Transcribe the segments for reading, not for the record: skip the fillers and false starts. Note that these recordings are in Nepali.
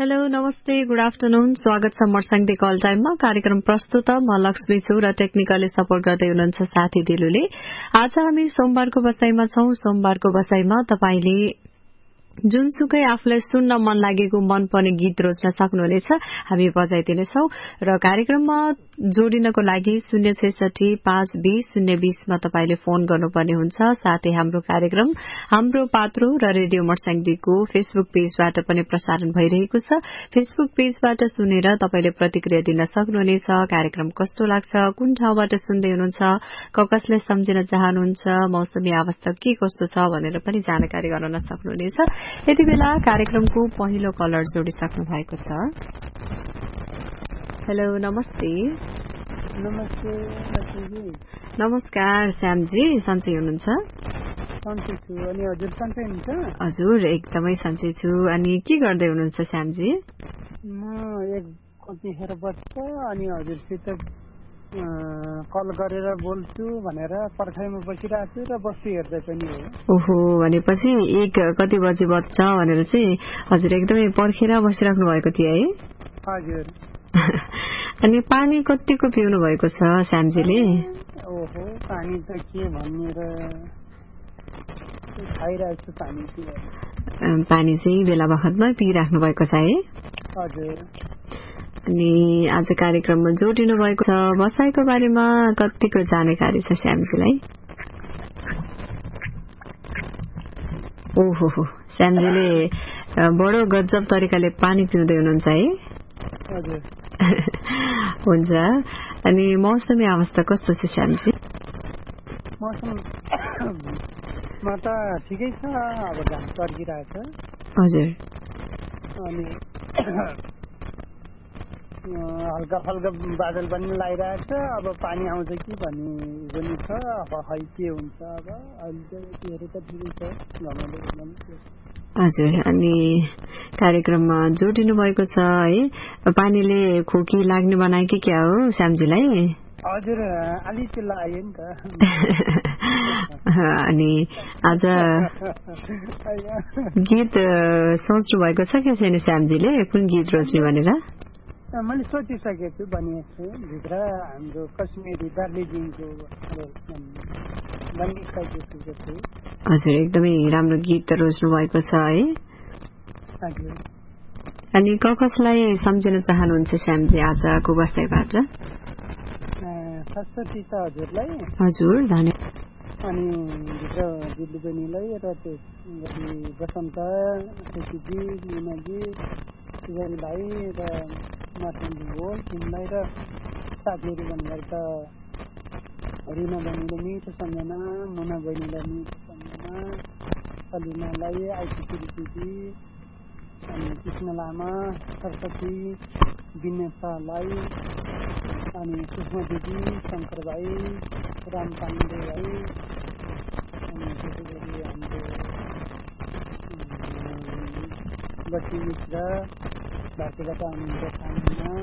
हेलो नमस्ते गुड आफ्टरनून स्वागत छ मर्साङदी कल टाइममा कार्यक्रम प्रस्तुत म लक्ष्मी छु र टेक्निकली सपोर्ट गर्दै हुनुहुन्छ साथी दिलुले। आज हामी सोमबारको बसाईमा छौं। सोमबारको बसाईमा तपाईले जुनसुकै आफूलाई सुन्न मन लागेको मनपर्ने गीत रोज्न सक्नुहुनेछ, हामी बजाइदिनेछौं र कार्यक्रममा जोडिनको लागि 066-520-020 मा तपाईले फोन गर्नुपर्ने हुन्छ। साथै हाम्रो कार्यक्रम हाम्रो पात्रो र रेडियो मर्साङदीको फेसबुक पेजबाट पनि प्रसारण भइरहेको छ। फेसबुक पेजबाट सुनेर तपाईले प्रतिक्रिया दिन सक्नुहुनेछ। कार्यक्रम कस्तो लाग्छ, कुन ठाउँबाट सुन्दै हुनुहुन्छ, कसले सम्झिन चाहनुहुन्छ, मौसमी अवस्था के कस्तो छ भनेर पनि जानकारी गराउन सक्नुहुनेछ। यति बेला कार्यक्रमको पहिलो कलर जोडिसक्नु भएको छ। हेलो नमस्ते। नमस्ते नमस्कार श्यामजी, सन्चै हुनुहुन्छ? सन्चै छु। अनि हजुर सन्चै हुनुहुन्छ? हजुर एकदमै सन्चै छु। अनि के गर्दै हुनुहुन्छ श्यामजी? म एक कतिखेर बस्छ अनि हजुरसित कल गरेर बोल्छु भनेर पर्खाइमा बसिरहेको छु र बस्छु हेर्दै पनि हो। ओहो, भनेपछि एक कति बजी बज्छ भनेर चाहिँ हजुर एकदमै पर्खेर बसिराख्नु भएको थियो है? हजुर। अनि पानी कतिको पिउनु भएको छ श्यामजीले? ओहो, पानी त के भन्ने र खाइरहेको छु पानी। पानी चाहिँ बेला बखतमा पिइराख्नु भएको छ है? हजुर। अनि आज कार्यक्रममा जोडिनु भएको छ। बसाईको बारेमा कतिको जानकारी छ श्यामजीलाई? ओहो, श्यामजीले बडो गजब तरिकाले पानी पिउँदै हुनुहुन्छ है? हजुर। हुन्छ। अनि मौसमी अवस्था कस्तो छ श्यामजी? मौसममा त ठिकै छ, अब घाम चर्किरहेछ। हजुर। अनि हल्का हल्का बादल पनि लागिरहेको छ। अब पानी आउँछ कि भन्ने पनि छ। अब खै के हुन्छ। अब अहिले त यतिहरू त ठिकै छ। हजुर। अनि कार्यक्रममा जोडिनु भएको छ है? पानीले खोकी लाग्ने बनायो कि क्या हो श्यामजीलाई? हजुर, अलिक लाग्यो नि त। अनि आज गीत सोच्नु भएको छ क्या छैन श्यामजीले, कुन गीत रोज्ने भनेर? मैले सोचिसकेको छु भनेको छु। भित्र हाम्रो कश्मीरी दार्जिलिङको हजुर, एकदमै राम्रो गीत रोज्नु भएको छ है? हजुर। अनि कसलाई सम्झिन चाहनुहुन्छ श्यामजी आजको बसाईबाट? सरस्वती त हजुरलाई। हजुर, धन्यवाद। अनि भित्र दिल्ली बहिनीलाई र बसन्त शेखीजी, मिनाजी, सुजन भाइ र माथि हो तिमीलाई र साथीहरू भन्नुभयो त रिना बहिनीले मिठो सम्झना, मुना बहिनीलाई मिठो सम्झना, सलिनालाई, आइसिसी दिदी, अनि कृष्ण लामा, सरस्वती, विनेशालाई, अनि सुषमा दिदी, शङ्कर भाइ, राम पाण्डे भाइ, अनि त्यसै गरी हाम्रो बसी मिश्र भारतीयबाट आउनुहुन्छ खानामा,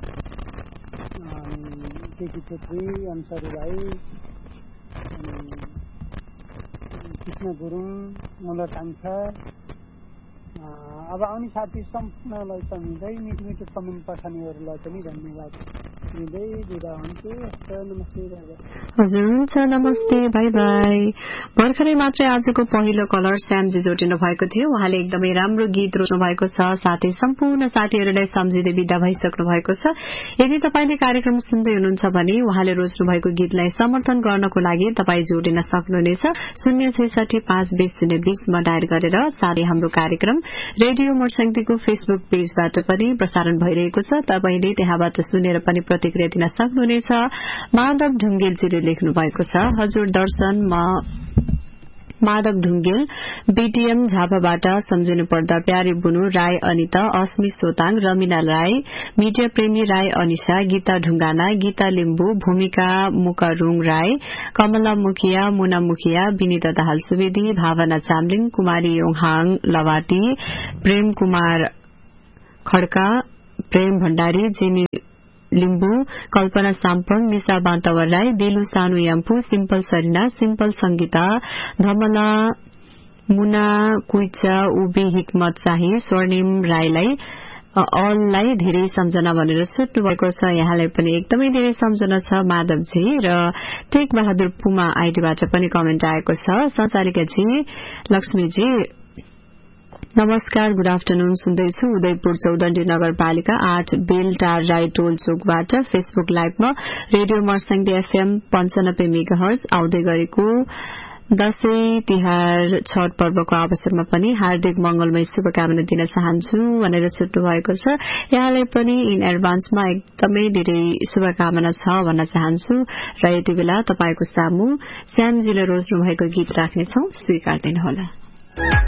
अनि केटी छेत्री, अन्सारी भाइ, अनि कृष्ण गुरुङ, मुला कान्छा, अब आउने साथी सम्पूर्णलाई सम्झिँदै मिठो मिठो कमेन्ट पठाउनेहरूलाई पनि धन्यवाद दिँदै बिदा हुन्छु। नमस्ते। हजुर, हुन्छ, नमस्ते, बाई बाई। भर्खरै मात्रै आजको पहिलो कलर श्यामजी जोडिनु भएको थियो। उहाँले एकदमै राम्रो गीत रोज्नु भएको छ। साथै सम्पूर्ण साथीहरूलाई सम्झिँदै बिदा भइसक्नु भएको छ। यदि तपाईले कार्यक्रम सुन्दै हुनुहुन्छ भने उहाँले रोज्नु भएको गीतलाई समर्थन गर्नको लागि तपाई जोडिन सक्नुहुनेछ। 066-520-020 मा डायल गरेर। साथै हाम्रो कार्यक्रम रेडियो मर्साङदीको फेसबुक पेजबाट पनि प्रसारण भइरहेको छ। तपाईले त्यहाँबाट सुनेर पनि प्रतिक्रिया दिन सक्नुहुनेछ। माधव ढुङ्गेलजीले लेख्नु भएको छ। हजुर दर्शन, म माधव ढुङ्गेल बीटीएम झापाबाट सम्झिनु पर्दा प्यारे बुनु राई, अनिता, अस्मी सोताङ, रमिना राई, मिडिया प्रेमी राई, अनिशा, गीता ढुङ्गाना, गीता लिम्बू, भूमिका मुकारुङ राई, कमला मुखिया, मुना मुखिया, विनिता दाहाल सुवेदी, भावना चामलिङ, कुमारी योङहाङ लवाती, प्रेम कुमार खड्का, प्रेम भण्डारी, जेनी लिम्बू, कल्पना साम्पङ, निशा बान्तवर राई, दिलु सानु याम्पू, सिम्पल सरिना, सिम्पल संगीता, धमला मुना कुइचा, उबी हिक्मत शाही, स्वर्णिम राईलाई अललाई धेरै सम्झना भनेर सोध्नु भएको छ। यहाँलाई पनि एकदमै धेरै सम्झना छ माधवजी। र टेक बहादुर पुमा आइडीबाट पनि कमेन्ट आएको छ। संचारिकाजी लक्ष्मीजी नमस्कार, गुड आफ्टरनुन, सुन्दैछु उदयपुर चौदण्डी नगरपालिका 8 बेलटार राई टोल चोकबाट Facebook लाइभमा radio Marsyangdi FM 95 megahertz आउँदै गरेको दशैं तिहार छठ पर्वको अवसरमा पनि हार्दिक मंगलमय शुभकामना दिन चाहन्छु भनेर सोध्नु भएको छ। यहाँलाई पनि इन एडभान्समा एकदमै धेरै शुभकामना छ भन्न चाहन्छु। र यति बेला तपाईको सामु श्यामजीले रोज्नु भएको गीत राख्नेछौ, स्वीकार दिनुहोला।